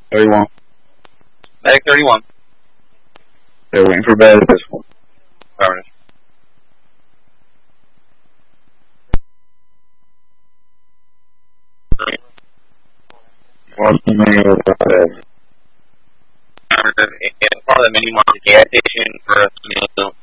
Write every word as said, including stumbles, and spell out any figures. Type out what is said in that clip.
thirty-one. Medic thirty-one. They're waiting for bed at this one. Affirmative. What's the name of the bed? In front of the mini market gas station for a meal.